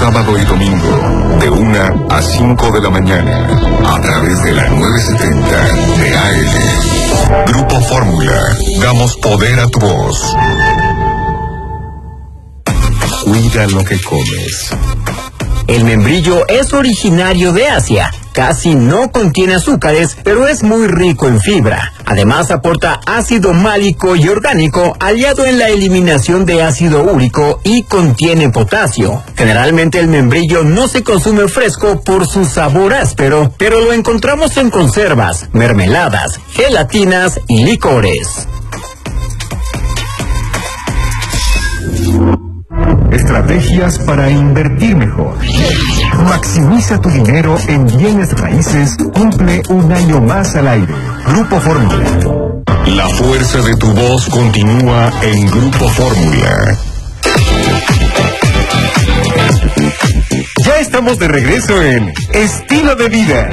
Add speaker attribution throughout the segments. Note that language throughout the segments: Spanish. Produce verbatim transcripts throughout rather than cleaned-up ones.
Speaker 1: sábado y domingo, de una a cinco de la mañana, a través de la novecientos setenta de A M. Grupo Fórmula, damos poder a tu voz. Cuida lo que comes.
Speaker 2: El membrillo es originario de Asia. Casi no contiene azúcares, pero es muy rico en fibra. Además aporta ácido málico y orgánico, aliado en la eliminación de ácido úrico, y contiene potasio. Generalmente el membrillo no se consume fresco por su sabor áspero, pero lo encontramos en conservas, mermeladas, gelatinas y licores.
Speaker 1: Estrategias para invertir mejor. Maximiza tu dinero en bienes raíces. Cumple un año más al aire. Grupo Fórmula. La fuerza de tu voz continúa en Grupo Fórmula. Ya estamos de regreso en Estilo de Vida.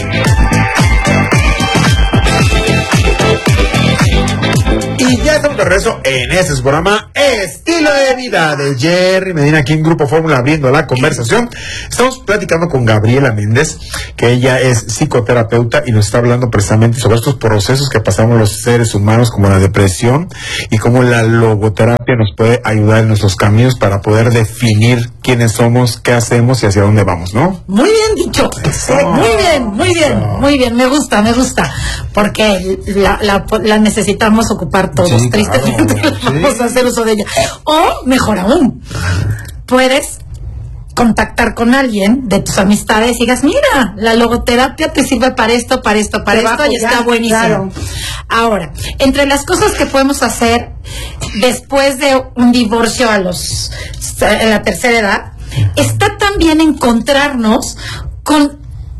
Speaker 3: Y ya estamos de regreso en este programa Estilo de Vida de Jerry Medina, aquí en Grupo Fórmula, abriendo la conversación. Estamos platicando con Gabriela Méndez, que ella es psicoterapeuta y nos está hablando precisamente sobre estos procesos que pasamos los seres humanos, como la depresión, y cómo la logoterapia nos puede ayudar en nuestros caminos para poder definir quiénes somos, qué hacemos y hacia dónde vamos, ¿no?
Speaker 4: Muy bien dicho. Sí, muy bien, muy bien, muy bien. Me gusta, me gusta. Porque la, la, la necesitamos ocupar todos. Sí, tristemente, claro, sí. Vamos a hacer uso de ella. O, mejor aún, puedes contactar con alguien de tus amistades y digas, mira, la logoterapia te sirve para esto, para esto, para te esto, y está buenísimo. Claro. Ahora, entre las cosas que podemos hacer después de un divorcio a los en la tercera edad, está también encontrarnos con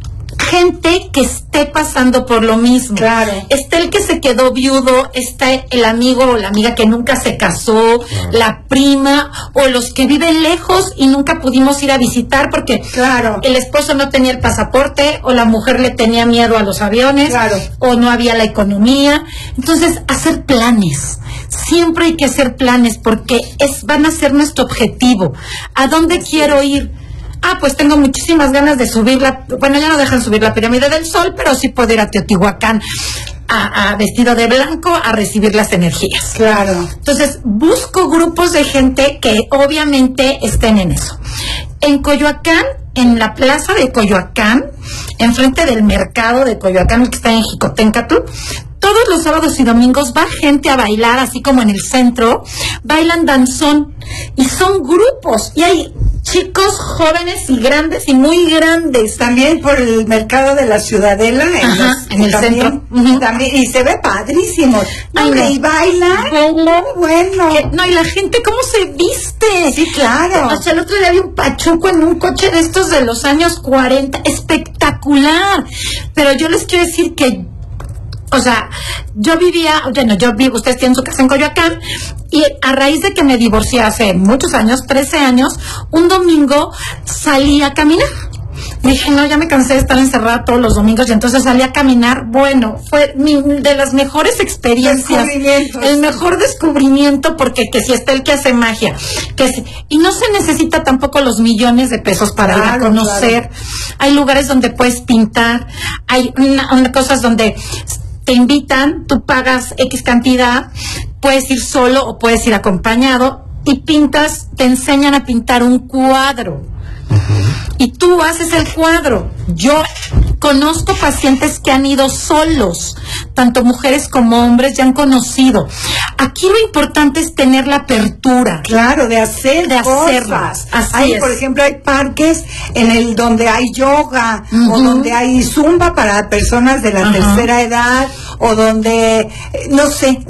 Speaker 4: gente que esté pasando por lo mismo. Claro. Está el que se quedó viudo, está el amigo o la amiga que nunca se casó, claro, la prima, o los que viven lejos y nunca pudimos ir a visitar porque claro, el esposo no tenía el pasaporte, o la mujer le tenía miedo a los aviones, claro, o no había la economía. Entonces, hacer planes. Siempre hay que hacer planes porque es, van a ser nuestro objetivo. ¿A dónde sí quiero ir? Ah, pues tengo muchísimas ganas de subir la... Bueno, ya no dejan subir la pirámide del Sol, pero sí puedo ir a Teotihuacán a, a vestido de blanco a recibir las energías. Claro. Entonces, busco grupos de gente que obviamente estén en eso. En Coyoacán, en la plaza de Coyoacán, enfrente del mercado de Coyoacán, que está en Jicoténcatl, todos los sábados y domingos va gente a bailar, así como en el centro, bailan danzón, y son grupos, y hay chicos jóvenes y grandes y muy grandes. También por el mercado de la Ciudadela, en, ajá, los, en el también, centro. Uh-huh. También, y se ve padrísimo. No, no. Y baila. Baila. Bueno. Que, no, y la gente, ¿cómo se viste? Sí, claro. O sea, el otro día había un pachuco en un coche de estos de los años cuarenta. Espectacular. Pero yo les quiero decir que, o sea, yo vivía, bueno, yo vivo, ustedes tienen su casa en Coyoacán, y a raíz de que me divorcié hace muchos años, trece años, un domingo salí a caminar. Dije, no, ya me cansé de estar encerrada todos los domingos, y entonces salí a caminar. Bueno, fue mi, de las mejores experiencias, el mejor descubrimiento, porque que si está el que hace magia, que si, y no se necesita tampoco los millones de pesos para claro, ir a conocer. Claro. Hay lugares donde puedes pintar, hay una, una cosas donde te invitan, tú pagas X cantidad, puedes ir solo o puedes ir acompañado, y pintas, te enseñan a pintar un cuadro. Uh-huh. Y tú haces el cuadro. Yo conozco pacientes que han ido solos, tanto mujeres como hombres, ya han conocido. Aquí lo importante es tener la apertura. Claro, de hacer de hacerlas. Hay, es. Por ejemplo, hay parques en el donde hay yoga, uh-huh, o donde hay zumba para personas de la uh-huh. tercera edad, o donde, no sé,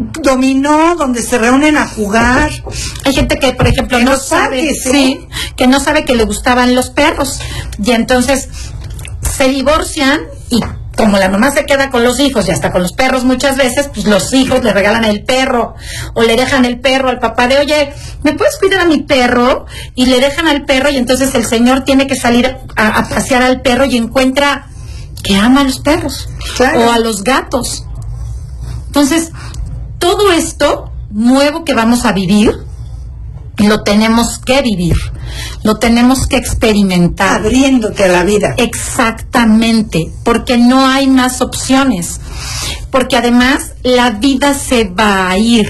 Speaker 4: dominó, donde se reúnen a jugar. Hay gente que, por ejemplo, que no sabe, parques, ¿eh? Sí, que no sabe que le gustaban los perros, y entonces se divorcian, y como la mamá se queda con los hijos y hasta con los perros muchas veces, pues los hijos le regalan el perro, o le dejan el perro al papá de, oye, ¿me puedes cuidar a mi perro? Y le dejan al perro, y entonces el señor tiene que salir a, a pasear al perro, y encuentra que ama a los perros, claro, o a los gatos. Entonces, todo esto nuevo que vamos a vivir lo tenemos que vivir, lo tenemos que experimentar.
Speaker 5: Abriéndote a la vida.
Speaker 4: Exactamente, porque no hay más opciones, porque además la vida se va a ir.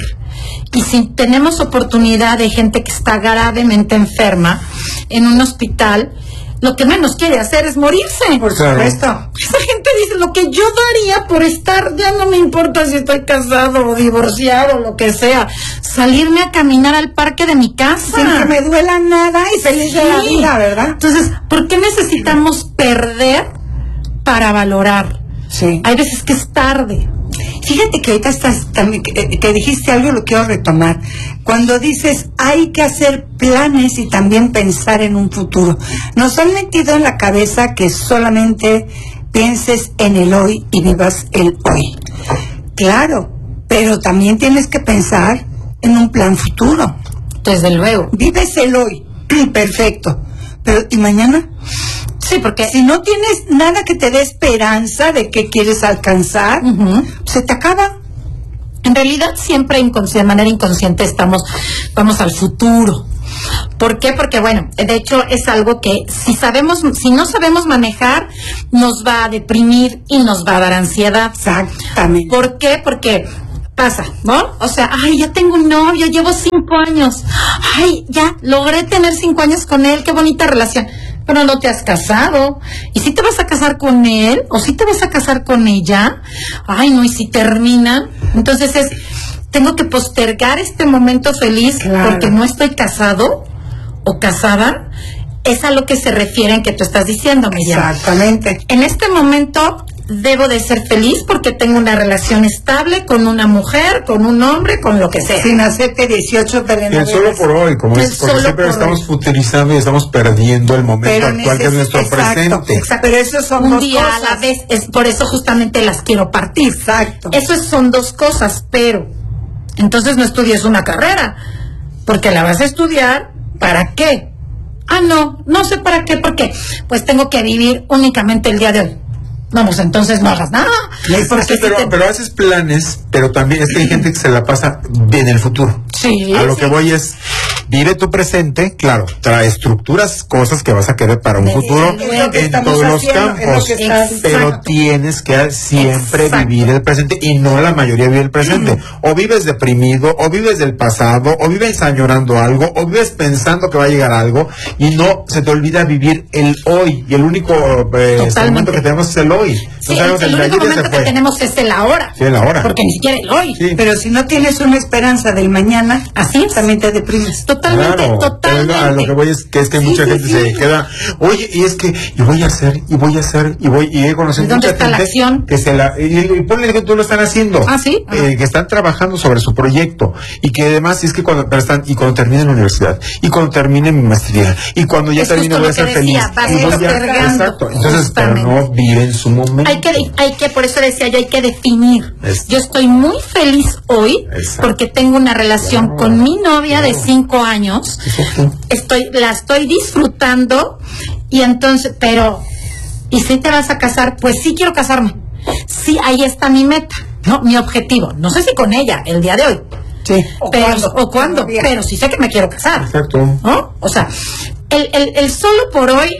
Speaker 4: Y si tenemos oportunidad de gente que está gravemente enferma en un hospital, lo que menos quiere hacer es morirse.
Speaker 5: Por supuesto.
Speaker 4: Esa gente dice, lo que yo daría por estar, ya no me importa si estoy casado o divorciado o lo que sea, salirme a caminar al parque de mi casa.
Speaker 5: Sin que me duela nada y feliz de la vida, ¿verdad?
Speaker 4: Entonces, ¿por qué necesitamos perder para valorar?
Speaker 5: Sí.
Speaker 4: Hay veces que es tarde.
Speaker 5: Fíjate que ahorita estás también, que, que dijiste algo, lo quiero retomar. Cuando dices, hay que hacer planes y también pensar en un futuro. Nos han metido en la cabeza que solamente pienses en el hoy y vivas el hoy. Claro, pero también tienes que pensar en un plan futuro.
Speaker 4: Desde luego.
Speaker 5: Vives el hoy, perfecto. Pero, ¿y mañana?
Speaker 4: Sí, porque
Speaker 5: si no tienes nada que te dé esperanza de que quieres alcanzar, uh-huh, se te acaba.
Speaker 4: En realidad siempre inconsciente, de manera inconsciente estamos, vamos al futuro. ¿Por qué? Porque bueno, de hecho es algo que si sabemos, si no sabemos manejar, nos va a deprimir y nos va a dar ansiedad.
Speaker 5: Exactamente.
Speaker 4: ¿Por qué? Porque pasa, ¿no? O sea, ay, ya tengo un novio, llevo cinco años. Ay, ya logré tener cinco años con él, qué bonita relación. Pero no te has casado. ¿Y si te vas a casar con él? ¿O si te vas a casar con ella? Ay, no, y si terminan. Entonces es, tengo que postergar este momento feliz, claro, porque no estoy casado o casada. Es a lo que se refiere en que tú estás diciendo, Miriam.
Speaker 5: Exactamente.
Speaker 4: En este momento debo de ser feliz porque tengo una relación estable con una mujer, con un hombre, con lo que sea.
Speaker 5: Sin hacerte dieciocho telenovelas.
Speaker 3: El solo por hoy, como
Speaker 4: El
Speaker 3: es, porque
Speaker 4: solo
Speaker 3: siempre
Speaker 4: por
Speaker 3: estamos
Speaker 4: hoy.
Speaker 3: futurizando y estamos perdiendo el momento
Speaker 5: Pero
Speaker 3: actual que es nuestro
Speaker 5: exacto,
Speaker 3: presente.
Speaker 5: Exacto, pero eso son
Speaker 4: un
Speaker 5: dos
Speaker 4: día
Speaker 5: cosas.
Speaker 4: a la vez, es por eso justamente las quiero partir.
Speaker 5: Exacto.
Speaker 4: Eso es- son dos cosas, pero entonces no estudies una carrera, porque la vas a estudiar, ¿para qué? Ah, no, no sé para qué, porque pues tengo que vivir únicamente el día de hoy. Vamos, entonces no hagas nada. Porque
Speaker 3: Sí,
Speaker 4: si
Speaker 3: pero,
Speaker 4: te-
Speaker 3: pero haces planes, pero también es que hay gente que se la pasa en el futuro.
Speaker 4: Sí,
Speaker 3: A lo
Speaker 4: sí.
Speaker 3: que voy es, vive tu presente, claro, trae estructuras, cosas que vas a querer para un
Speaker 4: Desde
Speaker 3: futuro
Speaker 4: luego.
Speaker 5: Es lo que
Speaker 3: en
Speaker 5: estamos
Speaker 3: todos los
Speaker 5: haciendo, es lo
Speaker 3: campos,
Speaker 5: que estás-
Speaker 3: pero
Speaker 4: Exacto.
Speaker 3: tienes que siempre
Speaker 4: Exacto.
Speaker 3: vivir el presente y no la mayoría vive el presente. O vives deprimido, o vives del pasado, o vives añorando algo, o vives pensando que va a llegar algo y no se te olvida vivir el hoy. Y el único eh,
Speaker 4: Totalmente.
Speaker 3: momento que tenemos es el hoy. No
Speaker 4: Sí,
Speaker 3: sabemos
Speaker 4: el, el
Speaker 3: de
Speaker 4: único
Speaker 3: ayer ya se
Speaker 4: momento que
Speaker 3: fue.
Speaker 4: tenemos es el ahora.
Speaker 3: Sí, el ahora.
Speaker 4: Porque ni siquiera el hoy.
Speaker 3: Sí.
Speaker 5: Pero si no tienes una esperanza del mañana,
Speaker 4: Así es.
Speaker 5: también te deprimes.
Speaker 4: Totalmente,
Speaker 3: Claro,
Speaker 4: totalmente.
Speaker 3: pero a lo que voy es que es que
Speaker 5: Sí,
Speaker 3: mucha
Speaker 5: sí,
Speaker 3: gente
Speaker 5: sí.
Speaker 3: se queda, oye, y es que, y voy a hacer, y voy a hacer, y voy, y he conocido
Speaker 4: ¿Y dónde
Speaker 3: mucha
Speaker 4: está la
Speaker 3: gente
Speaker 4: acción?
Speaker 3: que se la, y, y ponle que tú lo están haciendo.
Speaker 4: Ah, ¿sí?
Speaker 3: Eh,
Speaker 4: Ajá.
Speaker 3: que están trabajando sobre su proyecto, y que además es que cuando pero están, y cuando termine la universidad, y cuando termine mi maestría, y cuando ya
Speaker 4: Es
Speaker 3: termine
Speaker 4: justo
Speaker 3: voy a
Speaker 4: lo
Speaker 3: ser
Speaker 4: que
Speaker 3: feliz.
Speaker 4: decía, vas
Speaker 3: y voy a-
Speaker 4: postergando,
Speaker 3: exacto, entonces, pero no
Speaker 4: justamente.
Speaker 3: vive en su momento.
Speaker 4: Hay que, de- hay que, por eso decía yo, hay que definir.
Speaker 3: Es-
Speaker 4: Yo estoy muy feliz hoy
Speaker 3: Exacto.
Speaker 4: porque tengo una relación
Speaker 3: Claro,
Speaker 4: con mi novia de
Speaker 3: claro.
Speaker 4: cinco años.
Speaker 3: Exacto.
Speaker 4: Estoy, la estoy disfrutando y entonces, pero, ¿y si te vas a casar? Pues sí quiero casarme. Sí, ahí está mi meta, ¿no? Mi objetivo. No sé si con ella, el día de hoy.
Speaker 5: Sí. ¿O
Speaker 4: pero,
Speaker 5: cuándo?
Speaker 4: o cuándo,
Speaker 5: Todavía.
Speaker 4: pero sí sé que me quiero casar.
Speaker 3: Exacto.
Speaker 4: ¿No? O sea, el, el, el solo por hoy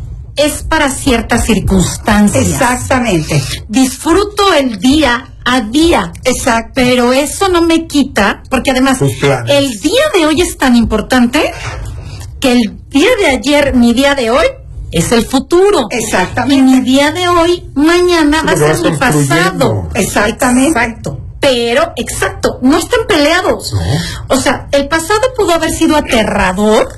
Speaker 4: es para ciertas circunstancias.
Speaker 5: Exactamente.
Speaker 4: Disfruto el día a día.
Speaker 5: Exacto.
Speaker 4: Pero eso no me quita, porque además
Speaker 3: Tus planes.
Speaker 4: el día de hoy es tan importante que el día de ayer, mi día de hoy, es el futuro.
Speaker 5: Exactamente.
Speaker 4: Y mi día de hoy, mañana
Speaker 3: Sí,
Speaker 4: va a
Speaker 3: lo
Speaker 4: ser
Speaker 3: vas
Speaker 4: mi pasado.
Speaker 3: construyendo.
Speaker 5: Exactamente.
Speaker 4: Exacto. Pero, exacto, no están peleados. O sea, el pasado pudo haber sido aterrador,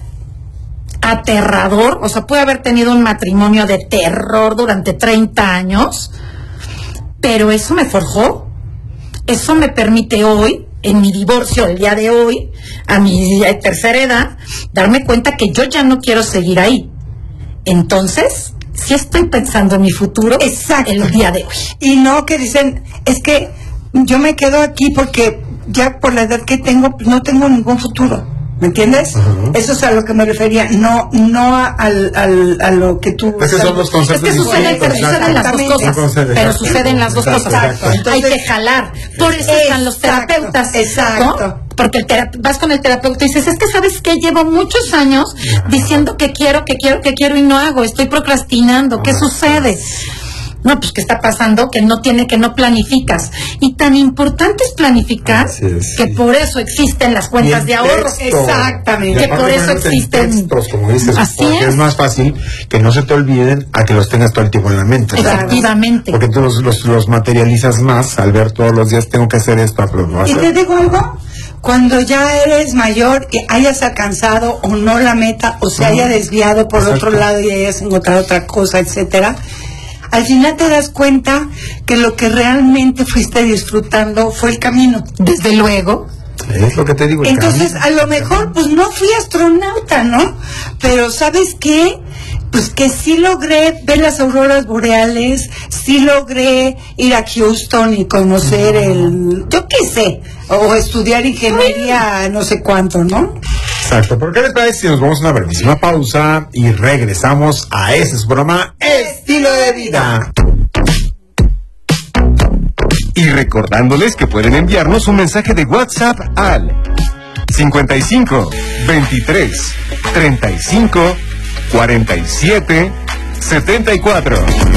Speaker 4: aterrador, o sea, puede haber tenido un matrimonio de terror durante treinta años, pero eso me forjó, eso me permite hoy, en mi divorcio, el día de hoy, a mi tercera edad, darme cuenta que yo ya no quiero seguir ahí. Entonces, sí estoy pensando en mi futuro.
Speaker 5: Exacto.
Speaker 4: El día de hoy.
Speaker 5: Y no que dicen, es que yo me quedo aquí porque ya por la edad que tengo, pues no tengo ningún futuro. ¿Me entiendes?
Speaker 3: Ujú.
Speaker 5: Eso es a lo que me refería, no no a, al, al, a lo que tú...
Speaker 3: Es que son dos conceptos
Speaker 4: Es que suceden,
Speaker 3: distintos,
Speaker 4: pero suceden las dos
Speaker 5: exactamente.
Speaker 4: cosas.
Speaker 3: Exacto.
Speaker 4: Pero suceden las dos
Speaker 3: Exacto,
Speaker 4: cosas.
Speaker 3: exacto.
Speaker 4: Hay
Speaker 5: Entonces-
Speaker 4: que jalar. Por eso están los
Speaker 5: Exacto,
Speaker 4: terapeutas.
Speaker 5: exacto.
Speaker 4: ¿no? porque el terap- vas con el terapeuta y dices, es que sabes que llevo muchos años diciendo que quiero, que quiero, que quiero y no hago, estoy procrastinando, ¿qué sucede? No, pues ¿qué está pasando? Que no tiene, que no planificas. Y tan importante es planificar
Speaker 3: es,
Speaker 4: que
Speaker 3: sí.
Speaker 4: por eso existen las cuentas de ahorro.
Speaker 5: Exactamente.
Speaker 4: Que por eso existen
Speaker 3: textos, como dices,
Speaker 4: Así
Speaker 3: porque es.
Speaker 4: es.
Speaker 3: más fácil que no se te olviden a que los tengas todo el tiempo en la mente.
Speaker 4: Efectivamente.
Speaker 3: Porque tú los, los, los materializas más al ver todos los días, tengo que hacer esto, pero no
Speaker 5: Y
Speaker 3: hacer.
Speaker 5: te digo algo, cuando ya eres mayor y hayas alcanzado o no la meta, o se haya desviado por
Speaker 3: Exacto.
Speaker 5: otro lado y hayas encontrado otra cosa, etcétera, al final te das cuenta que lo que realmente fuiste disfrutando fue el camino.
Speaker 4: Desde luego.
Speaker 3: Es lo que te digo. el
Speaker 5: Entonces,
Speaker 3: camino.
Speaker 5: a lo mejor, pues no fui astronauta, ¿no? Pero ¿sabes qué? Pues que sí logré ver las auroras boreales, sí logré ir a Houston y conocer el, yo qué sé, o estudiar ingeniería, no sé cuánto, ¿no?
Speaker 3: Exacto. ¿Por qué les parece si nos vamos a una brevísima pausa y regresamos a ese su programa Estilo de Vida?
Speaker 1: Y recordándoles que pueden enviarnos un mensaje de WhatsApp al cincuenta y cinco, veintitrés, treinta y cinco, cuarenta y siete, setenta y cuatro.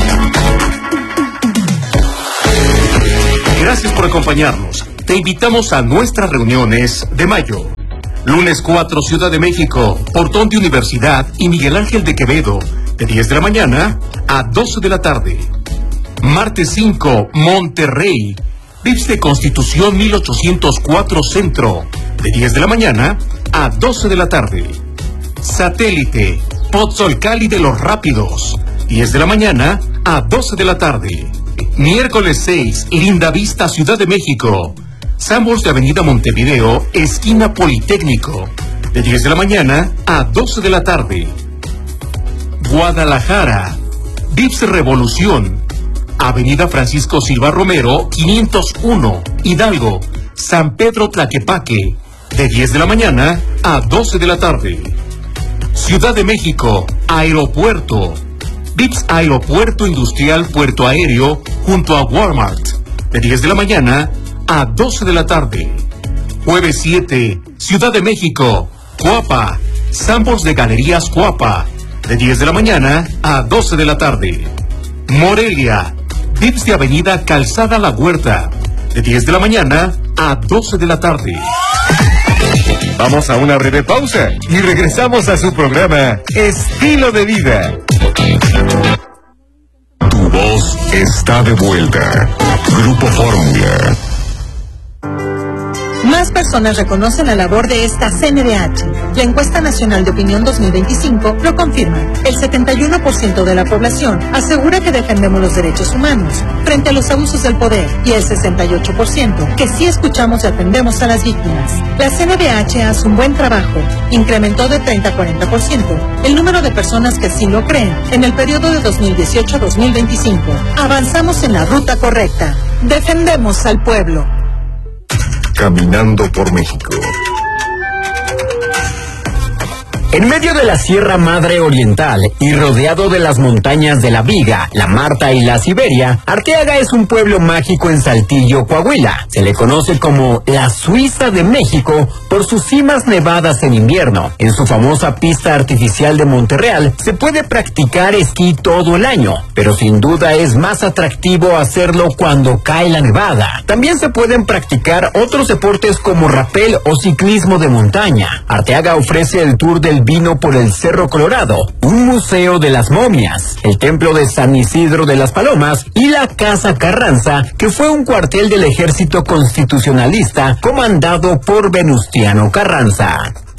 Speaker 6: Gracias por acompañarnos. Te invitamos a nuestras reuniones de mayo. Lunes cuatro, Ciudad de México, Portón de Universidad y Miguel Ángel de Quevedo, de diez de la mañana a doce de la tarde. Martes cinco, Monterrey, V I P S de Constitución mil ochocientos cuatro Centro, de diez de la mañana a doce de la tarde. Satélite, Pozzolcali de los Rápidos, diez de la mañana a doce de la tarde. Miércoles seis, Linda Vista, Ciudad de México, Sanborns de Avenida Montevideo, esquina Politécnico, de diez de la mañana a doce de la tarde. Guadalajara, V I P S Revolución, Avenida Francisco Silva Romero, quinientos uno, Hidalgo, San Pedro Tlaquepaque, de diez de la mañana a doce de la tarde. Ciudad de México, Aeropuerto, V I P S Aeropuerto Industrial Puerto Aéreo, junto a Walmart, de diez de la mañana a doce de la tarde. Jueves siete, Ciudad de México, Coapa, Sanborns de Galerías Coapa, de diez de la mañana a doce de la tarde. Morelia, V I P S de Avenida Calzada La Huerta, de diez de la mañana a doce de la tarde.
Speaker 1: Vamos a una breve pausa y regresamos a su programa Estilo de Vida. Tu voz está de vuelta. Grupo Fórmula.
Speaker 7: Más personas reconocen la labor de esta C N D H. La encuesta nacional de opinión dos mil veinticinco lo confirma. El setenta y uno por ciento de la población asegura que defendemos los derechos humanos frente a los abusos del poder y el sesenta y ocho por ciento que sí escuchamos y atendemos a las víctimas. La C N D H hace un buen trabajo. Incrementó de treinta a cuarenta por ciento el número de personas que sí lo creen en el periodo de dos mil dieciocho a dos mil veinticinco. Avanzamos en la ruta correcta. Defendemos al pueblo.
Speaker 1: Caminando por México.
Speaker 2: En medio de la Sierra Madre Oriental y rodeado de las montañas de la Viga, la Marta y la Siberia, Arteaga es un pueblo mágico en Saltillo, Coahuila. Se le conoce como la Suiza de México por sus cimas nevadas en invierno. En su famosa pista artificial de Monterreal se puede practicar esquí todo el año, pero sin duda es más atractivo hacerlo cuando cae la nevada. También se pueden practicar otros deportes como rapel o ciclismo de montaña. Arteaga ofrece el tour del vino por el Cerro Colorado, un museo de las momias, el templo de San Isidro de las Palomas y la Casa Carranza, que fue un cuartel del ejército constitucionalista comandado por Venustiano Carranza.